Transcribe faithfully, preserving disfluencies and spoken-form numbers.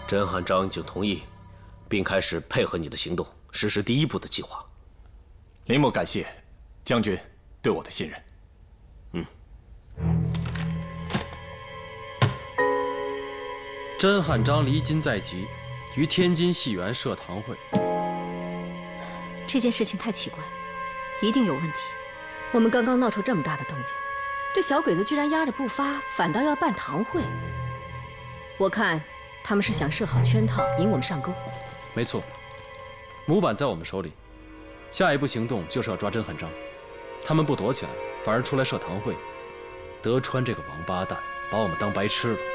甄汉章已经同意，并开始配合你的行动，实施第一步的计划。 林某感谢将军对我的信任。 嗯。 甄汉章离京在即，于天津戏园设堂会。 这件事情太奇怪，一定有问题。我们刚刚闹出这么大的动静，这小鬼子居然压着不发，反倒要办堂会。我看他们是想设好圈套，引我们上钩。 没错，模板在我们手里，下一步行动就是要抓甄汉章。他们不躲起来，反而出来设堂会。德川这个王八蛋把我们当白痴了。